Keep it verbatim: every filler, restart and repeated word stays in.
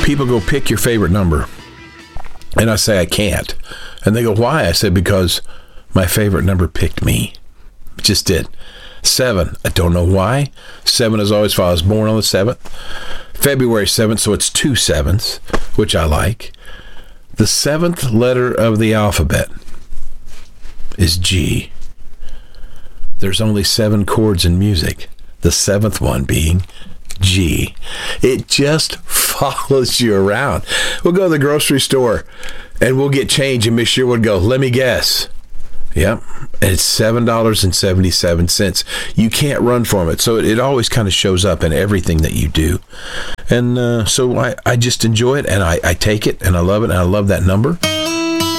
people go, pick your favorite number. And I say, I can't. And they go, why? I said, because my favorite number picked me. It just did. Seven. I don't know why. Seven is always followed. I was born on the seventh. February seventh, so it's two sevens, which I like. The seventh letter of the alphabet is G. There's only seven chords in music. The seventh one being G. It just follows you around. We'll go to the grocery store and we'll get change, and Miss Sherwood would go, let me guess. Yep. It's seven dollars and seventy-seven cents. You can't run from it. So it, it always kind of shows up in everything that you do. And uh, so I, I just enjoy it, and I, I take it, and I love it, and I love that number.